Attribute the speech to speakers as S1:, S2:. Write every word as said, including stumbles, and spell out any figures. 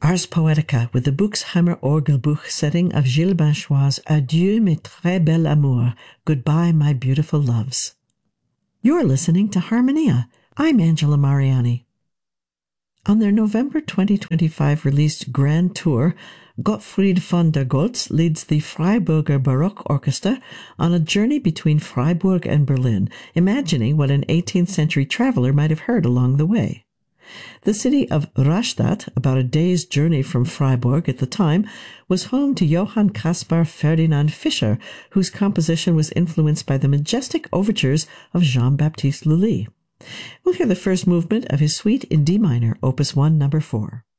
S1: Ars Poetica with the Buchsheimer Orgelbuch setting of Gilles Binchois' Adieu mes très belles amours, Goodbye my beautiful loves. You're listening to Harmonia. I'm Angela Mariani. On their November twenty twenty-five released Grand Tour, Gottfried von der Goltz leads the Freiburger Baroque Orchestra on a journey between Freiburg and Berlin, imagining what an eighteenth century traveler might have heard along the way. The city of Rastatt, about a day's journey from Freiburg at the time, was home to Johann Caspar Ferdinand Fischer, whose composition was influenced by the majestic overtures of Jean-Baptiste Lully. We'll hear the first movement of his suite in D minor, Opus one, number four.